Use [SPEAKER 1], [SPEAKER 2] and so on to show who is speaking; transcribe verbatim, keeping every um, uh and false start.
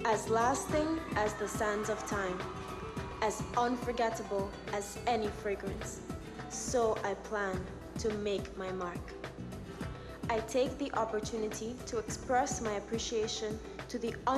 [SPEAKER 1] as lasting as the sands of time, as unforgettable as any fragrance. So I plan to make my mark. I take the opportunity to express my appreciation to the